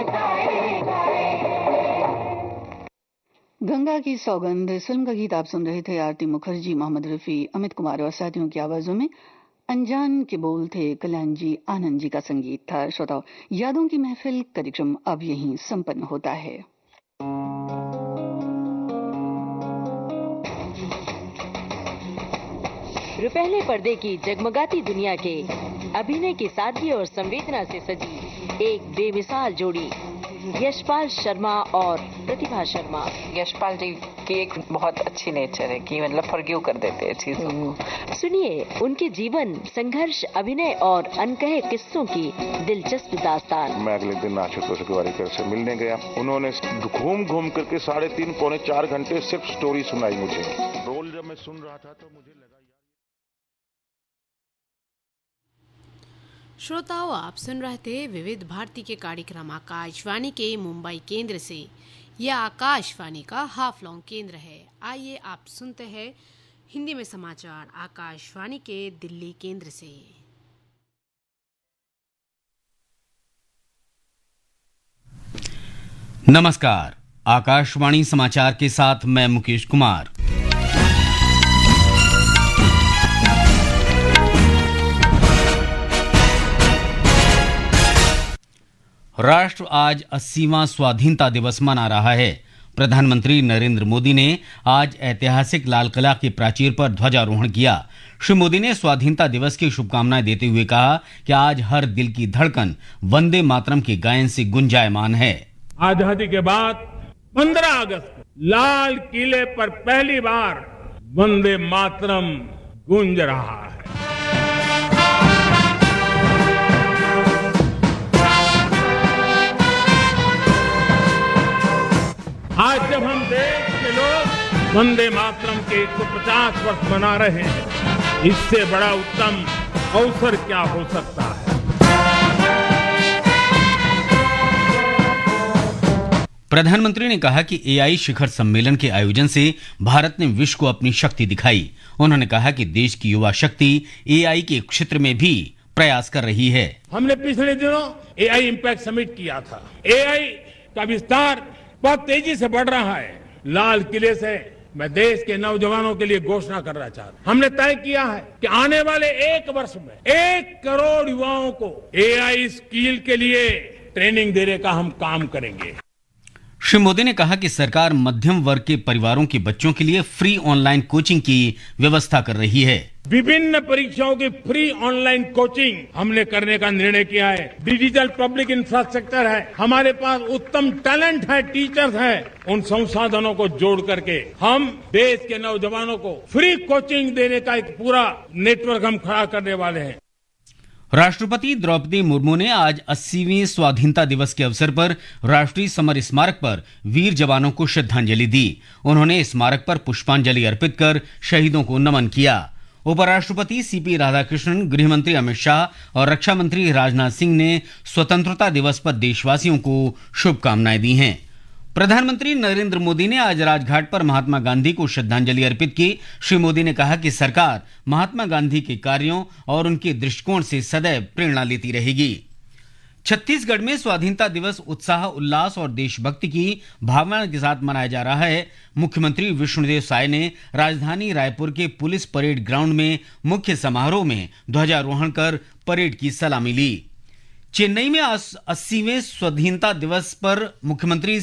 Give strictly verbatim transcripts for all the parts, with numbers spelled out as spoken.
गंगा की सौगंध इस फिल्म का गीत आप सुन रहे थे। आरती मुखर्जी, मोहम्मद रफी, अमित कुमार और साथियों की आवाजों में। अनजान के बोल थे कल्याण जी, आनंद जी का संगीत था। श्रोताओं, यादों की महफिल कार्यक्रम अब यहीं संपन्न होता है। रुपहले पर्दे की जगमगाती दुनिया के अभिनय की सादगी और संवेदना से सजी एक बेमिसाल जोड़ी, यशपाल शर्मा और प्रतिभा शर्मा। यशपाल जी की एक बहुत अच्छी नेचर है कि मतलब फॉरगिव कर देते हैं चीजों को। सुनिए उनके जीवन, संघर्ष, अभिनय और अनकहे किस्सों की दिलचस्प दास्तान। मैं अगले दिन आशुतोष तिवारी से मिलने गया। उन्होंने घूम घूम करके साढ़े तीन पौने चार घंटे सिर्फ स्टोरी सुनाई मुझे। रोल जब मैं सुन रहा था तो मुझे लगा। श्रोताओं, आप सुन रहे थे विविध भारती के कार्यक्रम आकाशवाणी के मुंबई केंद्र से। यह आकाशवाणी का हाफ लॉन्ग केंद्र है। आइए आप सुनते हैं हिंदी में समाचार आकाशवाणी के दिल्ली केंद्र से। नमस्कार, आकाशवाणी समाचार के साथ मैं मुकेश कुमार। राष्ट्र आज अस्सीवां स्वाधीनता दिवस मना रहा है। प्रधानमंत्री नरेंद्र मोदी ने आज ऐतिहासिक लाल किला के प्राचीर पर ध्वजारोहण किया। श्री मोदी ने स्वाधीनता दिवस की शुभकामनाएं देते हुए कहा कि आज हर दिल की धड़कन वंदे मातरम के गायन से गुंजायमान है। आजादी के बाद पंद्रह अगस्त को लाल किले पर पहली बार वंदे मातरम गूंज रहा है। आज जब हम देश के लोग वंदे मातरम के एक सौ पचास वर्ष मना रहे हैं, इससे बड़ा उत्तम अवसर क्या हो सकता है। प्रधानमंत्री ने कहा कि एआई शिखर सम्मेलन के आयोजन से भारत ने विश्व को अपनी शक्ति दिखाई। उन्होंने कहा कि देश की युवा शक्ति एआई के क्षेत्र में भी प्रयास कर रही है। हमने पिछले दिनों एआई इम्पैक्ट समिट किया था। एआई का विस्तार बहुत तेजी से बढ़ रहा है। लाल किले से मैं देश के नौजवानों के लिए घोषणा करना चाहता हूं। हमने तय किया है कि आने वाले एक वर्ष में एक करोड़ युवाओं को एआई स्किल के लिए ट्रेनिंग देने का हम काम करेंगे। श्री मोदी ने कहा कि सरकार मध्यम वर्ग के परिवारों के बच्चों के लिए फ्री ऑनलाइन कोचिंग की व्यवस्था कर रही है। विभिन्न परीक्षाओं की फ्री ऑनलाइन कोचिंग हमने करने का निर्णय किया है। डिजिटल पब्लिक इंफ्रास्ट्रक्चर है, हमारे पास उत्तम टैलेंट है, टीचर्स हैं। उन संसाधनों को जोड़ करके हम देश के नौजवानों को फ्री कोचिंग देने का एक पूरा नेटवर्क हम खड़ा करने वाले हैं। राष्ट्रपति द्रौपदी मुर्मू ने आज अस्सीवीं स्वाधीनता दिवस के अवसर पर राष्ट्रीय समर स्मारक पर वीर जवानों को श्रद्धांजलि दी। उन्होंने स्मारक पर पुष्पांजलि अर्पित कर शहीदों को नमन किया। उपराष्ट्रपति सीपी राधाकृष्णन, गृहमंत्री अमित शाह और रक्षा मंत्री राजनाथ सिंह ने स्वतंत्रता दिवस पर देशवासियों को शुभकामनाएं दी हैं। प्रधानमंत्री नरेंद्र मोदी ने आज राजघाट पर महात्मा गांधी को श्रद्धांजलि अर्पित की। श्री मोदी ने कहा कि सरकार महात्मा गांधी के कार्यों और उनके दृष्टिकोण से सदैव प्रेरणा लेती रहेगी। छत्तीसगढ़ में स्वाधीनता दिवस उत्साह, उल्लास और देशभक्ति की भावना के साथ मनाया जा रहा है। मुख्यमंत्री विष्णुदेव साय ने राजधानी रायपुर के पुलिस परेड ग्राउंड में मुख्य समारोह में ध्वजारोहण कर परेड की सलामी ली। चेन्नई में अस्सीवें स्वाधीनता दिवस पर मुख्यमंत्री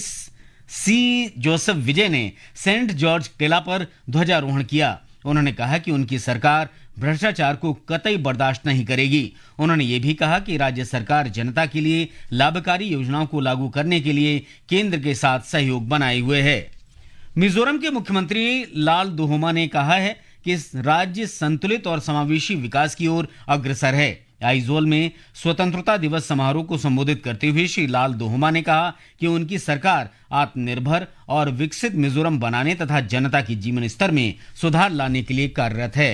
सी जोसेफ विजय ने सेंट जॉर्ज किला पर ध्वजारोहण किया। उन्होंने कहा कि उनकी सरकार भ्रष्टाचार को कतई बर्दाश्त नहीं करेगी। उन्होंने ये भी कहा कि राज्य सरकार जनता के लिए लाभकारी योजनाओं को लागू करने के लिए केंद्र के साथ सहयोग बनाए हुए है। मिजोरम के मुख्यमंत्री लाल दुहोमा ने कहा है कि राज्य संतुलित और समावेशी विकास की ओर अग्रसर है। आइजोल में स्वतंत्रता दिवस समारोह को संबोधित करते हुए श्री लाल दुहोमा ने कहा कि उनकी सरकार आत्मनिर्भर और विकसित मिजोरम बनाने तथा जनता की जीवन स्तर में सुधार लाने के लिए कार्यरत है।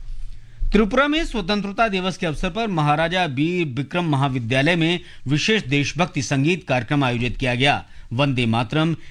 त्रिपुरा में स्वतंत्रता दिवस के अवसर पर महाराजा वीर विक्रम महाविद्यालय में विशेष देशभक्ति संगीत कार्यक्रम आयोजित किया गया। वंदे मातरम